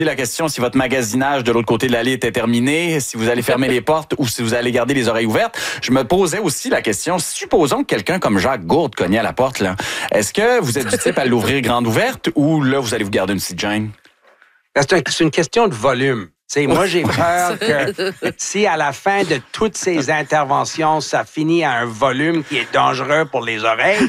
la question si votre magasinage de l'autre côté de l'allée était terminé, si vous allez fermer les portes ou si vous allez garder les oreilles ouvertes. Je me posais aussi la question, supposons que quelqu'un comme Jacques Gourde cognait à la porte, là. Est-ce que vous êtes du type à l'ouvrir grande ouverte ou là, vous allez vous garder une petite gêne? C'est une question de volume. Moi, j'ai peur que si à la fin de toutes ces interventions, ça finit à un volume qui est dangereux pour les oreilles,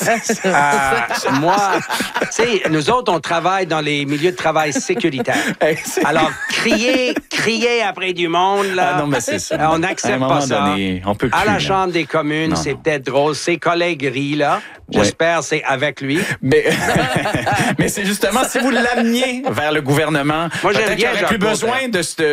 nous autres, on travaille dans les milieux de travail sécuritaires. Alors, crier après du monde, là, non, mais c'est ça. On n'accepte pas ça. Donné, on peut à la plus, Chambre des communes, c'est peut-être drôle. Ses collègues rient, là. J'espère c'est avec lui. Mais c'est justement, si vous l'ameniez vers le gouvernement, moi, j'aime bien, il n'y aurait plus besoin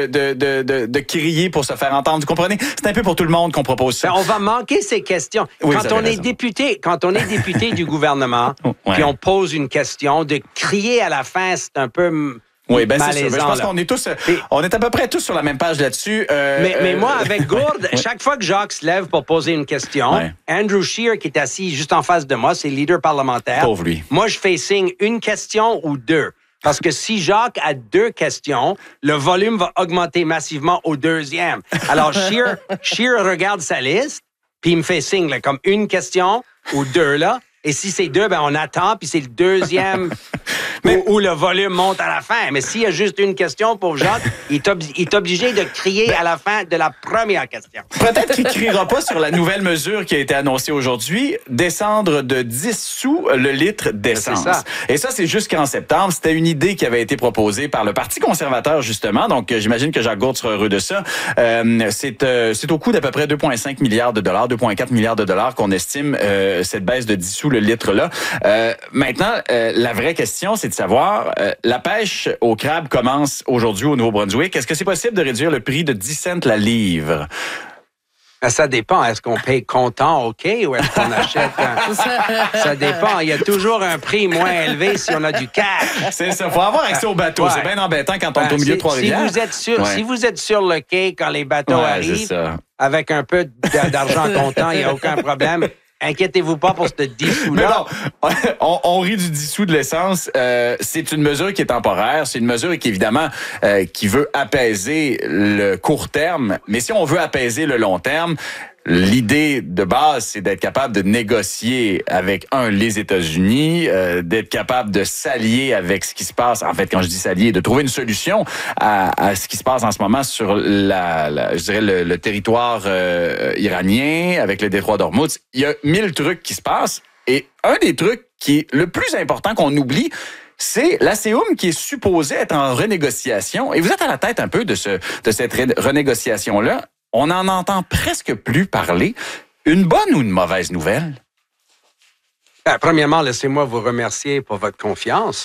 de crier pour se faire entendre. Vous comprenez? C'est un peu pour tout le monde qu'on propose ça. On va manquer ces questions. Oui, quand on est député du gouvernement, puis on pose une question, de crier à la fin, c'est un peu... Oui, c'est sûr. Je pense qu'on est tous, on est à peu près tous sur la même page là-dessus. Mais moi, avec Gourde, chaque fois que Jacques se lève pour poser une question, Andrew Scheer, qui est assis juste en face de moi, c'est le leader parlementaire. Pauvre lui. Moi, je fais signe une question ou deux. Parce que si Jacques a deux questions, le volume va augmenter massivement au deuxième. Alors, Scheer regarde sa liste, puis il me fait signe, là, comme une question ou deux, là. Et si c'est deux, on attend, puis c'est le deuxième où le volume monte à la fin. Mais s'il y a juste une question pour Jacques, il est obligé de crier à la fin de la première question. Peut-être qu'il ne criera pas sur la nouvelle mesure qui a été annoncée aujourd'hui, descendre de 10 sous le litre d'essence. C'est ça. Et ça, c'est jusqu'en septembre. C'était une idée qui avait été proposée par le Parti conservateur, justement. Donc, j'imagine que Jacques Gourde sera heureux de ça. C'est au coût d'à peu près 2,5 milliards de dollars, 2,4 milliards de dollars qu'on estime cette baisse de 10 sous le litre-là. Maintenant, la vraie question, c'est de savoir, la pêche au crabe commence aujourd'hui au Nouveau-Brunswick. Est-ce que c'est possible de réduire le prix de 10 cents la livre? Ça dépend. Est-ce qu'on paye comptant, OK, ou est-ce qu'on achète... Ça dépend. Il y a toujours un prix moins élevé si on a du cash. C'est ça. Il faut avoir accès au bateau. Ouais. C'est bien embêtant quand on est au milieu de Trois-Rivières. Si vous êtes sur le quai quand les bateaux arrivent, avec un peu d'argent comptant, il n'y a aucun problème. Inquiétez-vous pas pour ce 10 sous-là. Mais bon, on rit du 10 sous de l'essence. C'est une mesure qui est temporaire. C'est une mesure qui, évidemment, qui veut apaiser le court terme. Mais si on veut apaiser le long terme, l'idée de base, c'est d'être capable de négocier avec, les États-Unis, d'être capable de s'allier avec ce qui se passe. En fait, quand je dis s'allier, de trouver une solution à ce qui se passe en ce moment sur je dirais le territoire iranien, avec le détroit d'Ormuz. Il y a 1000 trucs qui se passent. Et un des trucs qui est le plus important qu'on oublie, c'est l'ASEUM qui est supposé être en renégociation. Et vous êtes à la tête un peu de cette renégociation-là. On n'en entend presque plus parler. Une bonne ou une mauvaise nouvelle? Premièrement, laissez-moi vous remercier pour votre confiance.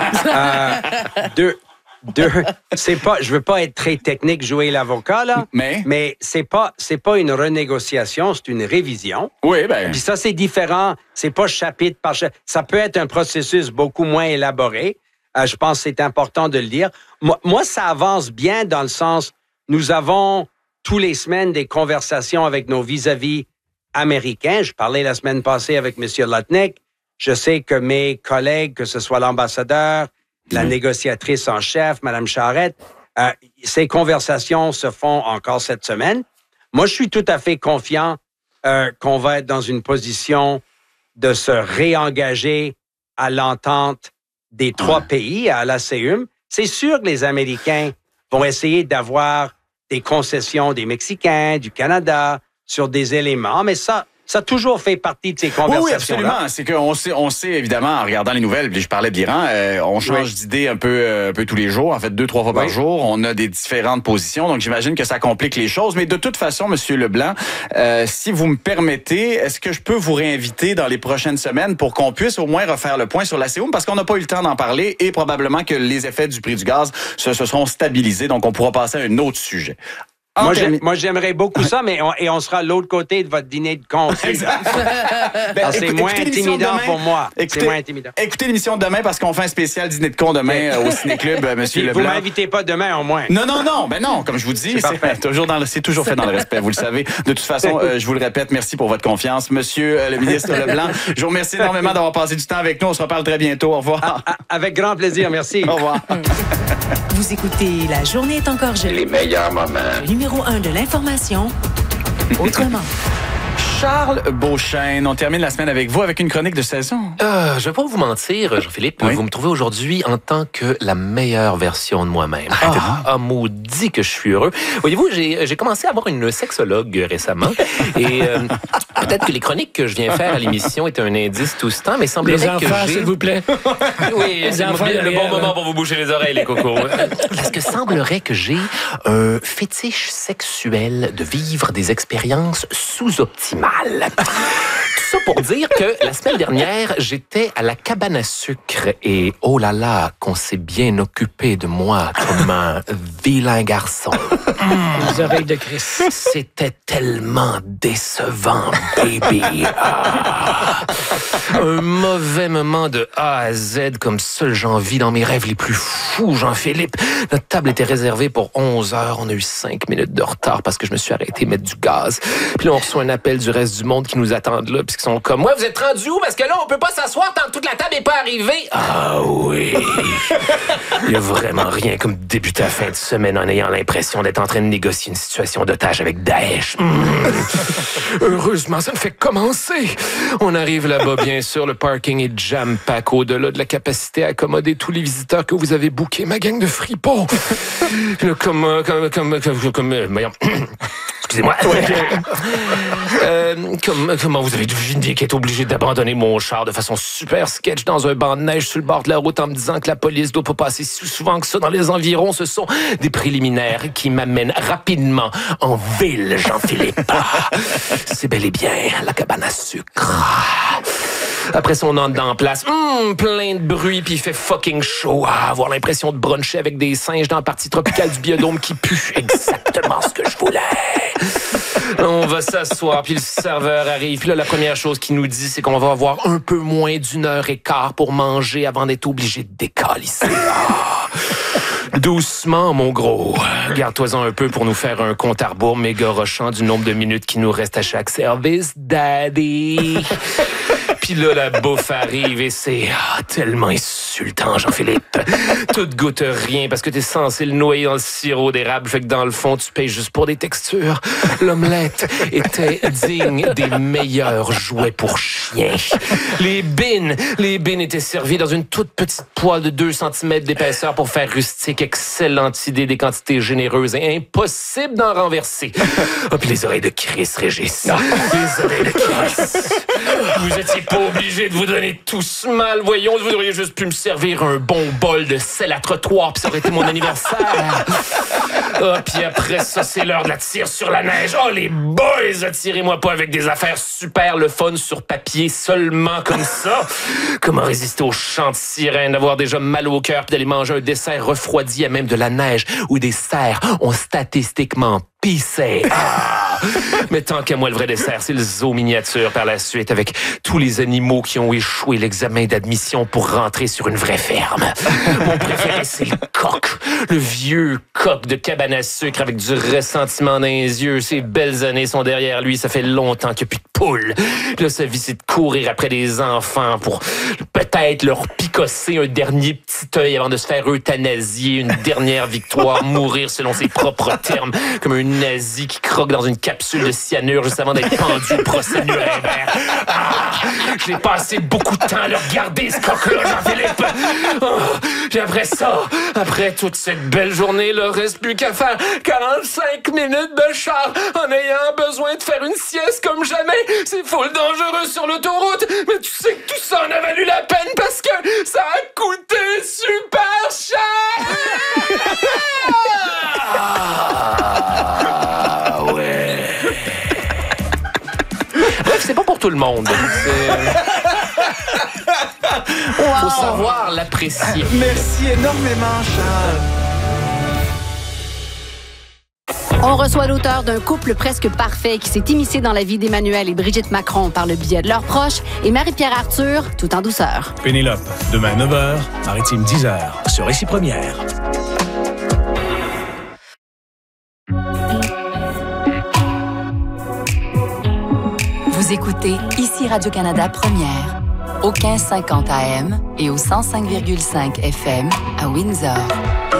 Je veux pas être très technique, jouer l'avocat, là. Mais c'est pas une renégociation, c'est une révision. Oui, Puis ça, c'est différent. C'est pas chapitre par chapitre. Ça peut être un processus beaucoup moins élaboré. Je pense que c'est important de le dire. Moi, ça avance bien dans le sens, nous avons tous les semaines des conversations avec nos vis-à-vis américains. Je parlais la semaine passée avec M. Lutnick. Je sais que mes collègues, que ce soit l'ambassadeur, la négociatrice en chef, Mme Charette, ces conversations se font encore cette semaine. Moi, je suis tout à fait confiant qu'on va être dans une position de se réengager à l'entente des trois pays, à l'ASEUM. C'est sûr que les Américains vont essayer d'avoir des concessions des Mexicains, du Canada, sur des éléments, mais ça a toujours fait partie de ces conversations-là. Oui, absolument. C'est qu'on sait évidemment, en regardant les nouvelles, puis je parlais de l'Iran, on change d'idée un peu tous les jours, en fait 2-3 fois par jour. On a des différentes positions, donc j'imagine que ça complique les choses. Mais de toute façon, M. Leblanc, si vous me permettez, est-ce que je peux vous réinviter dans les prochaines semaines pour qu'on puisse au moins refaire le point sur l'ASEUM, parce qu'on n'a pas eu le temps d'en parler et probablement que les effets du prix du gaz se seront stabilisés, donc on pourra passer à un autre sujet. Moi, j'aimerais beaucoup ça, mais on sera à l'autre côté de votre dîner de con. C'est moins intimidant pour moi. C'est moins intimidant. Écoutez l'émission de demain parce qu'on fait un spécial dîner de con demain au Ciné-Club, Monsieur Leblanc. Vous m'invitez pas demain, au moins. Non. Ben non, comme je vous dis, c'est toujours fait dans le respect, vous le savez. De toute façon, je vous le répète, merci pour votre confiance. Monsieur le ministre Leblanc, je vous remercie énormément d'avoir passé du temps avec nous. On se reparle très bientôt. Au revoir. Avec grand plaisir, merci. Au revoir. Vous écoutez La journée est encore jeune. Les meilleurs moments. Le numéro 1 de l'information, autrement. Charles Beauchesne, on termine la semaine avec vous avec une chronique de saison. Je vais pas vous mentir, Jean-Philippe, Oui. vous me trouvez aujourd'hui en tant que la meilleure version de moi-même. Maudit que je suis heureux. Voyez-vous, j'ai commencé à avoir une sexologue récemment et peut-être que les chroniques que je viens faire à l'émission étaient un indice tout ce temps, mais semblerait Les enfants, que s'il vous plaît. Oui, Les c'est enfants le derrière, bon moment là. pour vous boucher les oreilles, les cocos. Parce que semblerait que j'ai un fétiche sexuel de vivre des expériences sous-optimales. Tout ça pour dire que la semaine dernière, j'étais à la cabane à sucre et oh là là, qu'on s'est bien occupé de moi comme un vilain garçon. Les oreilles de Chris. C'était tellement décevant, baby. Un mauvais moment de A à Z comme seul j'en vis dans mes rêves les plus fous, Jean-Philippe. Notre table était réservée pour 11 heures. On a eu 5 minutes de retard parce que je me suis arrêté mettre du gaz. Puis là, on reçoit un appel du reste du monde qui nous attendent là, puis qui sont comme « Ouais, vous êtes rendus où? Parce que là, on peut pas s'asseoir tant que toute la table n'est pas arrivée. » Ah oui! Il y a vraiment rien comme débuter la fin de semaine en ayant l'impression d'être en train de négocier une situation d'otage avec Daesh. Heureusement, ça ne fait que commencer. On arrive là-bas, bien sûr, le parking est jam-pack au-delà de la capacité à accommoder tous les visiteurs que vous avez bookés, ma gang de fripons. Là, voyons. Excusez-moi. Comment vous avez deviné qu'être obligé d'abandonner mon char de façon super sketch dans un banc de neige sur le bord de la route en me disant que la police doit pas passer si souvent que ça dans les environs? Ce sont des préliminaires qui m'amènent rapidement en ville, Jean-Philippe. C'est bel et bien la cabane à sucre. Après ça, on entre dans la place. Plein de bruit, puis il fait fucking chaud. Avoir l'impression de bruncher avec des singes dans la partie tropicale du biodôme qui pue. Exactement ce que je voulais. On va s'asseoir, puis le serveur arrive. Puis là, la première chose qu'il nous dit, c'est qu'on va avoir un peu moins d'1h15 pour manger avant d'être obligé de décalisser. Doucement, mon gros. Garde-toi-en un peu pour nous faire un compte à rebours méga rochant du nombre de minutes qui nous reste à chaque service, daddy. Puis là, la bouffe arrive et c'est tellement insultant, Jean-Philippe. Tout goûte rien parce que t'es censé le noyer dans le sirop d'érable. Fait que dans le fond, tu payes juste pour des textures. L'omelette était digne des meilleurs jouets pour chiens. Les bines étaient servies dans une toute petite poêle de 2 cm d'épaisseur pour faire rustique. Excellente idée, des quantités généreuses et impossible d'en renverser. Puis les oreilles de Chris, Régis. Les oreilles de Chris. Vous étiez pas obligé de vous donner tous mal, voyons. Vous auriez juste pu me servir un bon bol de sel à trottoir, puis ça aurait été mon anniversaire. Puis après ça, c'est l'heure de la tire sur la neige. Oh, les boys, attirez-moi pas avec des affaires super le fun sur papier seulement comme ça. Comment résister au chant de sirène, d'avoir déjà mal au cœur, puis d'aller manger un dessert refroidi à même de la neige, où des cerfs ont statistiquement pissé. Mais tant qu'à moi, le vrai dessert, c'est le zoo miniature par la suite, avec tous les animaux qui ont échoué l'examen d'admission pour rentrer sur une vraie ferme. Mon préféré, c'est le coq. Le vieux coq de cabane à sucre avec du ressentiment dans les yeux. Ses belles années sont derrière lui. Ça fait longtemps qu'il n'y a plus de poules. Puis là, sa vie, c'est de courir après des enfants pour peut-être leur picosser un dernier petit œil avant de se faire euthanasier, une dernière victoire, mourir selon ses propres termes, comme un nazi qui croque dans une capsule de cyanure juste avant d'être pendu au procès Nuremberg. J'ai passé beaucoup de temps à le regarder, ce coq-là, Jean-Philippe. Puis après ça, après toute cette belle journée, il ne reste plus qu'à faire 45 minutes de char en ayant besoin de faire une sieste comme jamais. C'est full dangereux sur l'autoroute, mais tu sais que tout ça en a valu la peine parce que ça a coûté super cher! Ouais. Bref, c'est pas pour tout le monde. Faut savoir l'apprécier. Merci énormément, Charles. On reçoit l'auteur d'un couple presque parfait qui s'est immiscé dans la vie d'Emmanuel et Brigitte Macron par le biais de leurs proches et Marie-Pierre Arthur, tout en douceur. Pénélope, demain 9h, Maritime 10h, sur Ici Première. Vous écoutez Ici Radio-Canada Première, au 1550 AM et au 105,5 FM à Windsor.